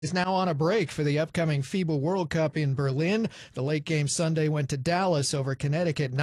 Is now on a break for the upcoming FIBA World Cup in Berlin. The late game Sunday went to Dallas over Connecticut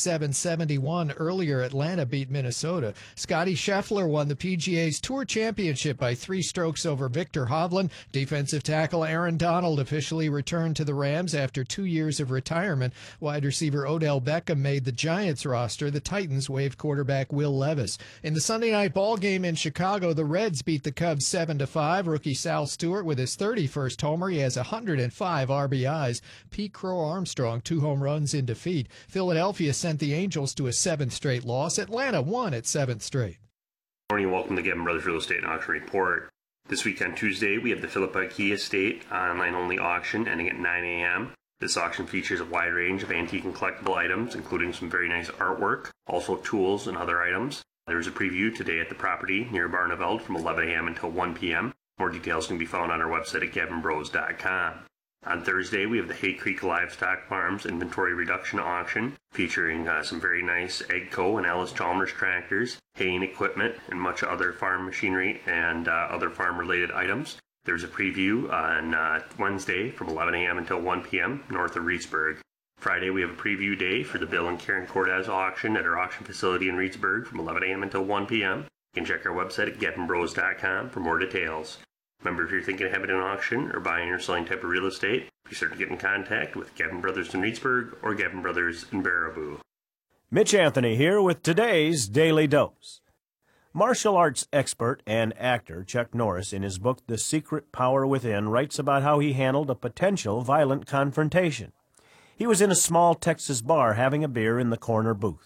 97-71. Earlier, Atlanta beat Minnesota. Scottie Scheffler won the PGA's Tour Championship by 3 strokes over Victor Hovland. Defensive tackle Aaron Donald officially returned to the Rams after 2 years of retirement. Wide receiver Odell Beckham made the Giants roster. The Titans waived quarterback Will Levis. In the Sunday night ball game in Chicago, the Reds beat the Cubs 7-5. Rookie Sal Stewart with his 31st homer. He has 105 RBIs. Pete Crow Armstrong, 2 home runs in defeat. Philadelphia sent the Angels to a 7th straight loss. Atlanta won at 7th straight. Good morning. Welcome to Gavin Brothers Real Estate and Auction Report. This weekend, Tuesday, we have the Philippi Key Estate online-only auction ending at 9 a.m. This auction features a wide range of antique and collectible items, including some very nice artwork, also tools and other items. There's a preview today at the property near Barneveld from 11 a.m. until 1 p.m. More details can be found on our website at gavinbros.com. On Thursday, we have the Hay Creek Livestock Farms Inventory Reduction Auction, featuring some very nice AGCO and Ellis Chalmers tractors, haying equipment, and much other farm machinery and other farm-related items. There's a preview on Wednesday from 11 a.m. until 1 p.m. north of Reedsburg. Friday, we have a preview day for the Bill and Karen Cortez auction at our auction facility in Reedsburg from 11 a.m. until 1 p.m. You can check our website at gavinbros.com for more details. Remember, if you're thinking of having an auction or buying or selling type of real estate, be sure to get in contact with Gavin Brothers in Reedsburg or Gavin Brothers in Baraboo. Mitch Anthony here with today's Daily Dose. Martial arts expert and actor Chuck Norris, in his book The Secret Power Within, writes about how he handled a potential violent confrontation. He was in a small Texas bar having a beer in the corner booth.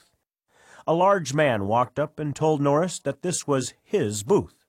A large man walked up and told Norris that this was his booth.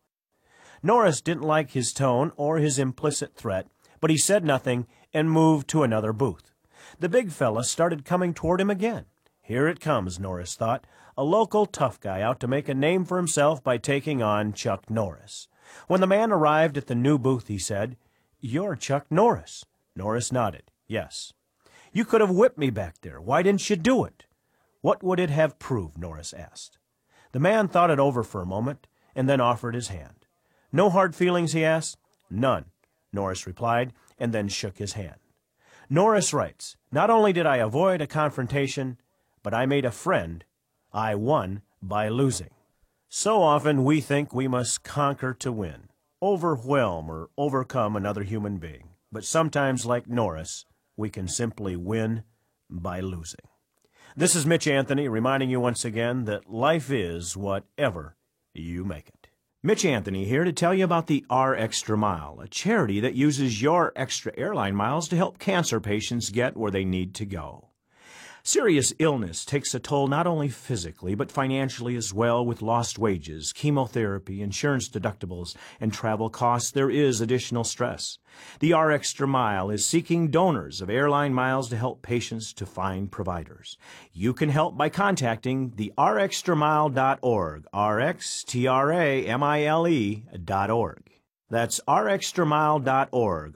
Norris didn't like his tone or his implicit threat, but he said nothing and moved to another booth. The big fella started coming toward him again. Here it comes, Norris thought, a local tough guy out to make a name for himself by taking on Chuck Norris. When the man arrived at the new booth, he said, "You're Chuck Norris." Norris nodded. "Yes." "You could have whipped me back there. Why didn't you do it?" "What would it have proved?" Norris asked. The man thought it over for a moment and then offered his hand. "No hard feelings?" he asked. "None," Norris replied, and then shook his hand. Norris writes, "Not only did I avoid a confrontation, but I made a friend. I won by losing." So often we think we must conquer to win, overwhelm or overcome another human being. But sometimes, like Norris, we can simply win by losing. This is Mitch Anthony reminding you once again that life is whatever you make it. Mitch Anthony here to tell you about the R Extra Mile, a charity that uses your extra airline miles to help cancer patients get where they need to go. Serious illness takes a toll not only physically but financially as well. With lost wages, chemotherapy, insurance deductibles, and travel costs, there is additional stress. The R Extra Mile is seeking donors of airline miles to help patients to find providers. You can help by contacting the rxtramile.org, rxtramile.org. That's rxtramile.org,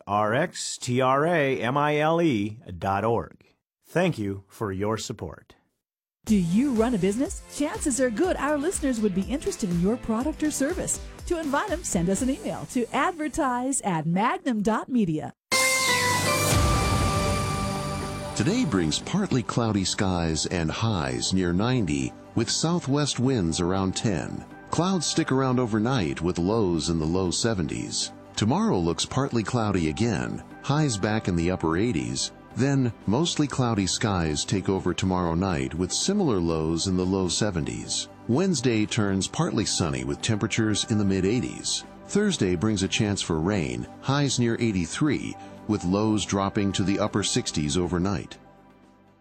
rxtramile.org. Thank you for your support. Do you run a business? Chances are good our listeners would be interested in your product or service. To invite them, send us an email to advertise@magnum.media. Today brings partly cloudy skies and highs near 90 with southwest winds around 10. Clouds stick around overnight with lows in the low 70s. Tomorrow looks partly cloudy again, highs back in the upper 80s. Then, mostly cloudy skies take over tomorrow night with similar lows in the low 70s. Wednesday turns partly sunny with temperatures in the mid-80s. Thursday brings a chance for rain, highs near 83, with lows dropping to the upper 60s overnight.